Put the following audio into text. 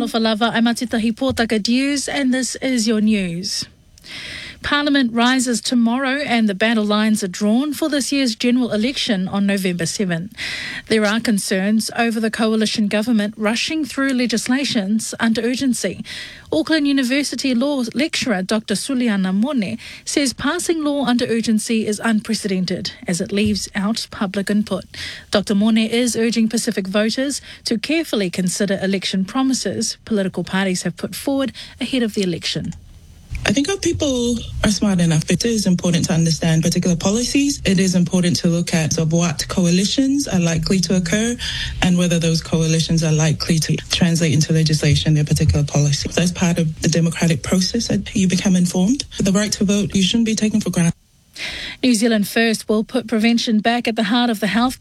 Talofa lava, I'm Atitahi Pōtaka News, and this is your news. Parliament rises tomorrow and the battle lines are drawn for this year's general election on November 7. There are concerns over the coalition government rushing through legislations under urgency. Auckland University law lecturer Dr. Suliana Mone says passing law under urgency is unprecedented as it leaves out public input. Dr. Mone is urging Pacific voters to carefully consider election promises political parties have put forward ahead of the election. I think our people are smart enough. It is important to understand particular policies. It is important to look at what coalitions are likely to occur and whether those coalitions are likely to translate into legislation their particular policy. That's part of the democratic process that you become informed. The right to vote, you shouldn't be taken for granted. New Zealand First will put prevention back at the heart of the health